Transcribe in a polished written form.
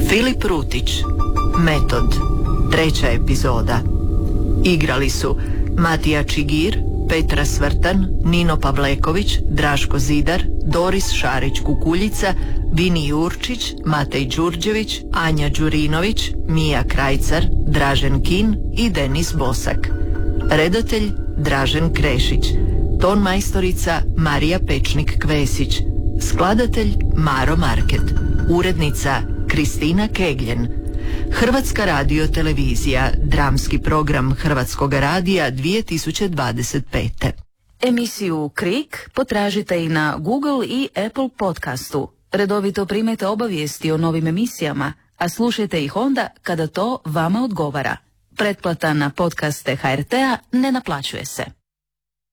Filip Rutić, Metod, 3. epizoda. Igrali su Matija Čigir, Petra Svrtan, Nino Pavleković, Draško Zidar, Doris Šarić-Kukuljica, Vini Jurčić, Matej Đurđević, Anja Đurinović, Mija Krajcar, Dražen Kin i Denis Bosak. Redatelj Dražen Krešić. Ton majstorica Marija Pečnik-Kvesić. Skladatelj Maro Market. Urednica Kristina Kegljen. Hrvatska radiotelevizija, dramski program Hrvatskog radija 2025. Emisiju Krik potražite i na Google i Apple podcastu. Redovito primajte obavijesti o novim emisijama, a slušajte ih onda kada to vama odgovara. Pretplata na podcaste HRT-a ne naplaćuje se.